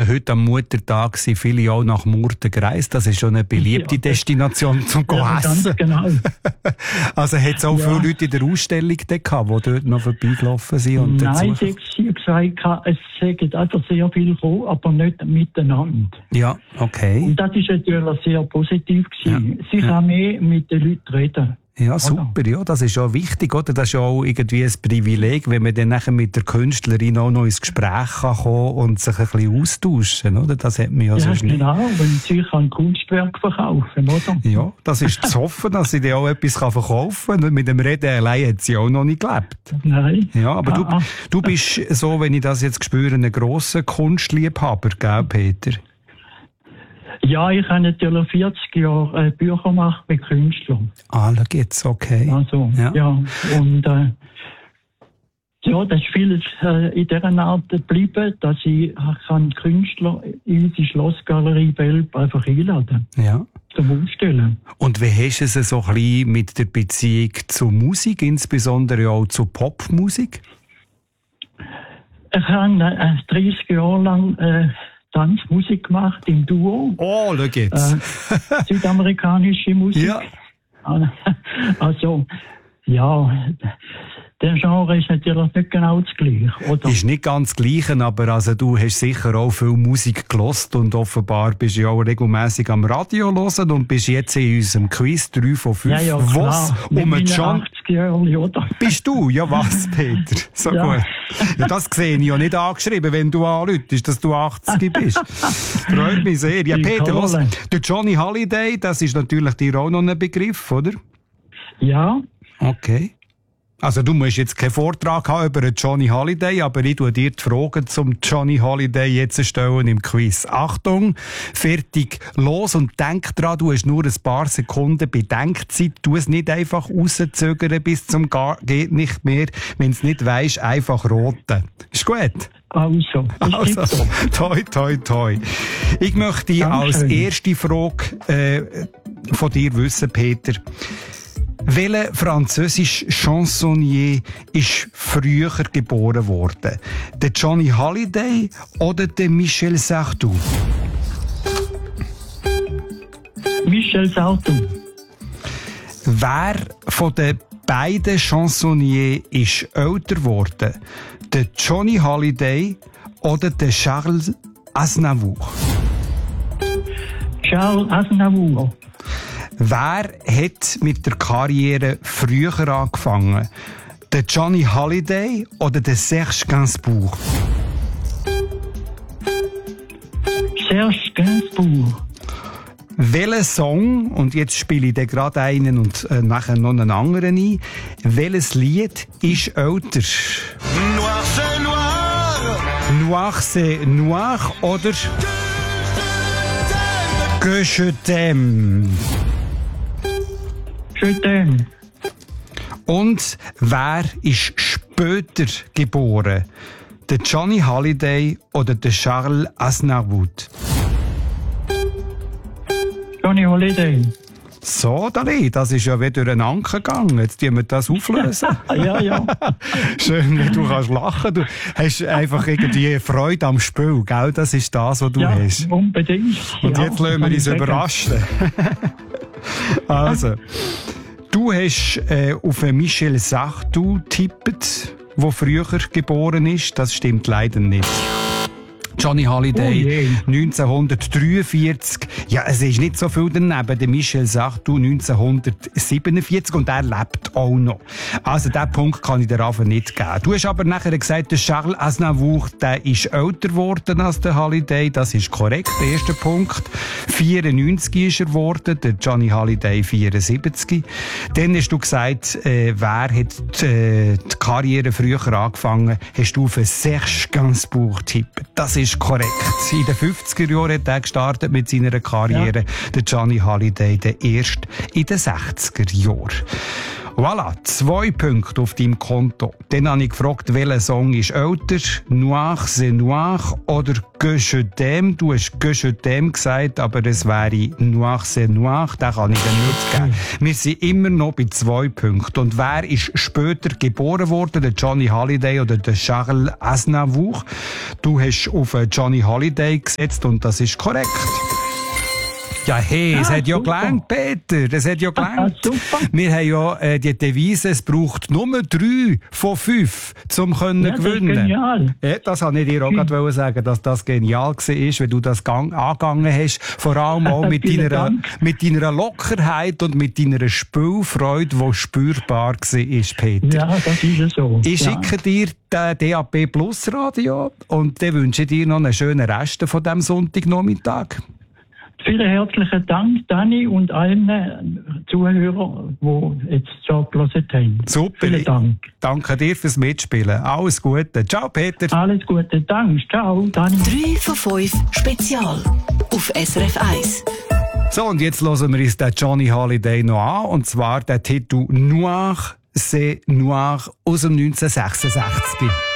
heute am Muttertag sind viele auch nach Murten gereist. Das ist schon eine beliebte Destination zum Essen. Ganz genau. Also hat es auch viele Leute in der Ausstellung gehabt, die dort noch vorbeigelaufen sind? Und nein, sie haben gesagt, es sagen also sehr viel gekommen, aber nicht miteinander. Ja, okay. Und das ist natürlich sehr positiv gewesen. Sie kann mehr mit den Leuten reden. Ja, super, ja, das ist auch wichtig, oder? Das ist ja auch irgendwie ein Privileg, wenn man dann nachher mit der Künstlerin auch noch ins Gespräch kann kommen und sich ein bisschen austauschen, oder? Das hat man ja sonst nicht. Ja, genau, wenn sie ein Kunstwerk verkaufen, oder? Ja, das ist zu hoffen, dass sie dann auch etwas verkaufen kann. Mit dem Reden allein hat sie auch noch nicht gelebt. Nein. Ja, aber du bist so, wenn ich das jetzt spüre, ein grosser Kunstliebhaber, gell, Peter? Ja, ich habe natürlich 40 Jahre Bücher gemacht mit Künstlern. Ah, da geht's, okay. Also, ja. Und ja, das ist vieles in dieser Art geblieben, dass ich kann Künstler in unsere Schlossgalerie Belp einfach einladen. Ja. Zum Ausstellen. Und wie hast du es so ein bisschen mit der Beziehung zur Musik, insbesondere auch zur Popmusik? Ich habe 30 Jahre lang Tanzmusik gemacht im Duo. Oh, schau jetzt. Südamerikanische Musik. Ja. Also, ja, der Genre ist natürlich nicht genau das Gleiche, oder? Ist nicht ganz das Gleiche, aber also du hast sicher auch viel Musik gehört und offenbar bist du ja auch regelmässig am Radio hören und bist jetzt in unserem Quiz 3 von 5. Ja, Was? Mit 80 Jahren, oder? Bist du? Ja, was, Peter? So gut. Ja, das sehe ich ja nicht angeschrieben, wenn du anrufst, dass du 80 bist. Freut mich sehr. Ja, Peter, los. Der Johnny Hallyday, das ist natürlich dir auch noch ein Begriff, oder? Ja. Okay. Also du musst jetzt keinen Vortrag haben über Johnny Hallyday, aber ich tue dir die Fragen zum Johnny Hallyday jetzt stellen im Quiz. Achtung, fertig, los und denk dran, du hast nur ein paar Sekunden Bedenkzeit. Tu es nicht einfach rauszögern bis zum geht nicht mehr. Wenn es nicht weisst, einfach roten. Ist gut? Also, toi, toi, toi. Ich möchte als erste Frage von dir wissen, Peter. Welcher französische Chansonnier ist früher geboren worden? Der Johnny Hallyday oder der Michel Sardou? Michel Sardou. Wer von den beiden Chansonniers ist älter geworden? Der Johnny Hallyday oder der Charles Aznavour? Charles Aznavour. Wer hat mit der Karriere früher angefangen? Der Johnny Hallyday oder der Serge Gainsbourg? Serge Gainsbourg. Welcher Song, und jetzt spiele ich den gerade einen und nachher noch einen anderen ein, welches Lied ist älter? Noir c'est noir. Noir c'est noir oder Que je t'aime? Schön. Und wer ist später geboren? Der Johnny Hallyday oder der Charles Aznavour? Johnny Hallyday. So, Dali, das ist ja wieder ein Anker gegangen. Jetzt tun wir das auflösen. Ja. Schön, wie du kannst lachen. Du hast einfach irgendwie Freude am Spiel, gell? Das ist das, was du hast. Ja, unbedingt. Und jetzt lassen wir uns überraschen. Also, du hast auf Michel Sardou getippt, der früher geboren ist. Das stimmt leider nicht. Johnny Hallyday, 1943. Ja, es ist nicht so viel daneben. Der Michel Sardou 1947 und er lebt auch noch. Also, diesen Punkt kann ich dir einfach nicht geben. Du hast aber nachher gesagt, der Charles Aznavour, der ist älter geworden als der Hallyday. Das ist korrekt. Der erste Punkt. 94 ist er geworden, der Johnny Hallyday 74. Dann hast du gesagt, wer hat die Karriere früher angefangen? Hast du auf Serge Gainsbourg getippt. Das ist korrekt. In den 50er Jahren hat er gestartet mit seiner Karriere. Der Johnny Hallyday, der erst in den 60er Jahren. Voilà, 2 Punkte auf deinem Konto. Dann habe ich gefragt, welcher Song ist älter? Noir, c'est noir oder Que je t'aime? Du hast Que je t'aime gesagt, aber es wäre Noir, c'est noir. Den kann ich dir nicht geben. Wir sind immer noch bei 2 Punkten. Und wer ist später geboren worden? Der Johnny Hallyday oder der Charles Aznavour? Du hast auf Johnny Hallyday gesetzt und das ist korrekt. Ja, hey, es hat ja gelangt, Peter. Es hat ja gelangt. Wir haben ja die Devise, es braucht nur 3 von 5, um gewinnen. Das ist genial. Ja, das wollte ich dir auch gerade sagen, dass das genial war, wenn du das angegangen hast. Vor allem auch mit deiner Lockerheit und mit deiner Spielfreude, die spürbar war, Peter. Ja, das ist so. Ich schicke dir den DAB Plus Radio und dann wünsche ich dir noch einen schönen Rest von diesem Sonntagnachmittag. Vielen herzlichen Dank, Dani, und allen Zuhörern, die jetzt zugehört haben. Super. Vielen Dank. Danke dir fürs Mitspielen. Alles Gute. Ciao, Peter. Alles Gute. Danke. Ciao, Dani. 3 von 5 Spezial auf SRF 1. So, und jetzt hören wir uns den Johnny Hallyday noch an. Und zwar den Titel Noir, c'est noir aus dem 1966.